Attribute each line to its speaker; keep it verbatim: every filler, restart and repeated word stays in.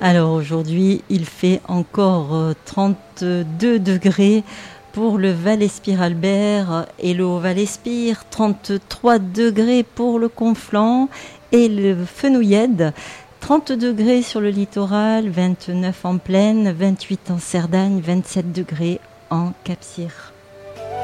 Speaker 1: Alors aujourd'hui, il fait encore euh, trente-deux degrés pour le Val-Espire-Albert et le Haut-Val-Espire, trente-trois degrés pour le Conflans et le Fenouillède, trente degrés sur le littoral, vingt-neuf en plaine, vingt-huit en Cerdagne, vingt-sept degrés en Cap-Cyr.